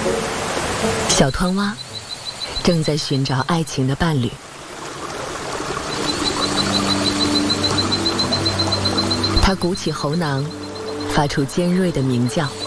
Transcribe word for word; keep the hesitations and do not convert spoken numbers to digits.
小湍蛙正在寻找爱情的伴侣，它鼓起喉囊，发出尖锐的鸣叫。